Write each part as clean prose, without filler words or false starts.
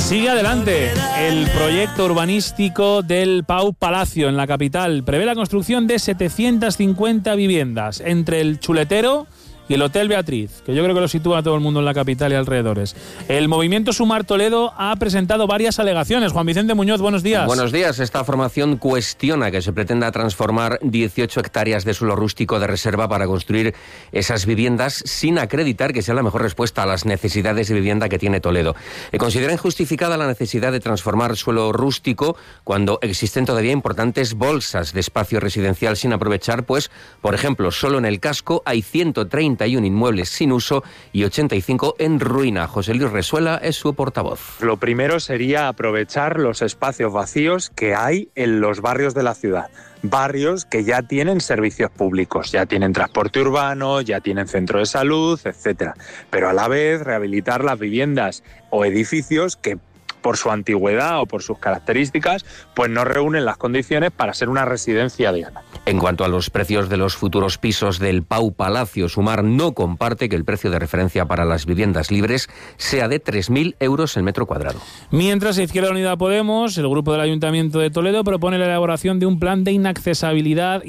Sigue adelante el proyecto urbanístico del Pau Palacio en la capital. Prevé la construcción de 750 viviendas entre el Chuletero y el Hotel Beatriz, que yo creo que lo sitúa a todo el mundo en la capital y alrededores. El movimiento Sumar Toledo ha presentado varias alegaciones. Juan Vicente Muñoz, buenos días. Buenos días. Esta formación cuestiona que se pretenda transformar 18 hectáreas de suelo rústico de reserva para construir esas viviendas sin acreditar que sea la mejor respuesta a las necesidades de vivienda que tiene Toledo. Considera injustificada la necesidad de transformar suelo rústico cuando existen todavía importantes bolsas de espacio residencial sin aprovechar, pues, por ejemplo, solo en el casco hay 131 inmuebles sin uso y 85 en ruina. José Luis Resuela es su portavoz. Lo primero sería aprovechar los espacios vacíos que hay en los barrios de la ciudad. Barrios que ya tienen servicios públicos, ya tienen transporte urbano, ya tienen centro de salud, etcétera. Pero a la vez rehabilitar las viviendas o edificios que por su antigüedad o por sus características, pues no reúnen las condiciones para ser una residencia digna. En cuanto a los precios de los futuros pisos del Pau Palacio, Sumar no comparte que el precio de referencia para las viviendas libres sea de 3.000 euros el metro cuadrado. Mientras Izquierda Unida Podemos, el grupo del Ayuntamiento de Toledo, propone la elaboración de un plan de inaccesibilidad,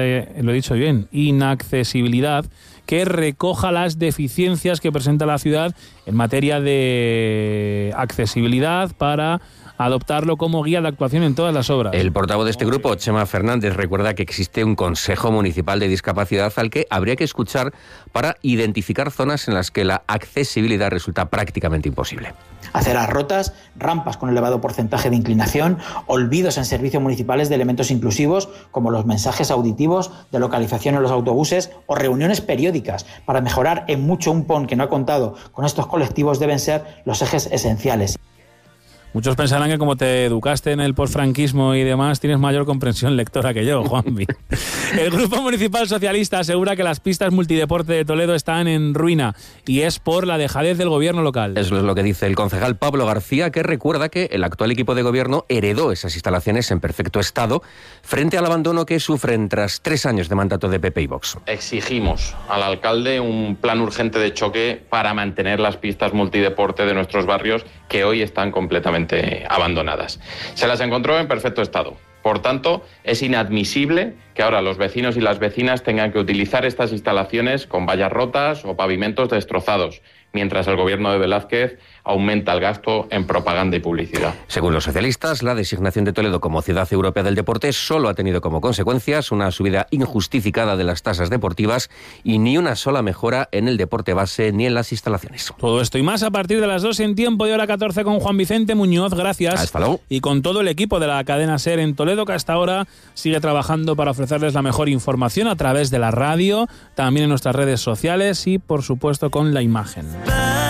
inaccesibilidad, que recoja las deficiencias que presenta la ciudad en materia de accesibilidad para adoptarlo como guía de actuación en todas las obras. El portavoz de este grupo, Chema Fernández, recuerda que existe un Consejo Municipal de Discapacidad al que habría que escuchar para identificar zonas en las que la accesibilidad resulta prácticamente imposible. Aceras rotas, rampas con elevado porcentaje de inclinación, olvidos en servicios municipales de elementos inclusivos como los mensajes auditivos de localización en los autobuses o reuniones periódicas para mejorar en mucho un PON que no ha contado con estos colectivos deben ser los ejes esenciales. Muchos pensarán que como te educaste en el postfranquismo y demás, tienes mayor comprensión lectora que yo, Juanvi. El Grupo Municipal Socialista asegura que las pistas multideporte de Toledo están en ruina y es por la dejadez del gobierno local. Eso es lo que dice el concejal Pablo García, que recuerda que el actual equipo de gobierno heredó esas instalaciones en perfecto estado frente al abandono que sufren tras 3 años de mandato de PP y Vox. Exigimos al alcalde un plan urgente de choque para mantener las pistas multideporte de nuestros barrios que hoy están completamente abandonadas. Se las encontró en perfecto estado. Por tanto, es inadmisible que ahora los vecinos y las vecinas tengan que utilizar estas instalaciones con vallas rotas o pavimentos destrozados, mientras el gobierno de Velázquez aumenta el gasto en propaganda y publicidad. Según los socialistas, la designación de Toledo como ciudad europea del deporte solo ha tenido como consecuencias una subida injustificada de las tasas deportivas y ni una sola mejora en el deporte base ni en las instalaciones. Todo esto y más a partir de las 2 en Tiempo de Hora 14 con Juan Vicente Muñoz. Gracias. Hasta luego. Y con todo el equipo de la cadena SER en Toledo, que hasta ahora sigue trabajando para ofrecerles la mejor información a través de la radio, también en nuestras redes sociales y, por supuesto, con la imagen.